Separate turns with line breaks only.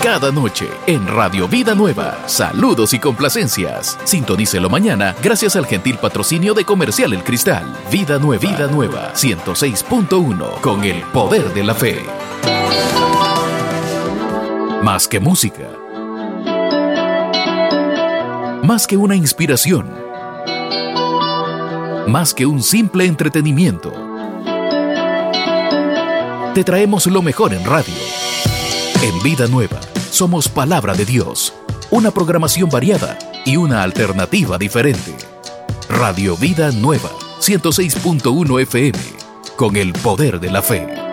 cada noche en Radio Vida Nueva. Saludos y complacencias. Sintonícelo mañana gracias al gentil patrocinio de Comercial El Cristal. Vida Nueva 106.1 con el poder de la fe. Más que música. Más que una inspiración. Más que un simple entretenimiento. Te traemos lo mejor en radio. En Vida Nueva, somos Palabra de Dios, una programación variada y una alternativa diferente. Radio Vida Nueva, 106.1 FM, con el poder de la fe.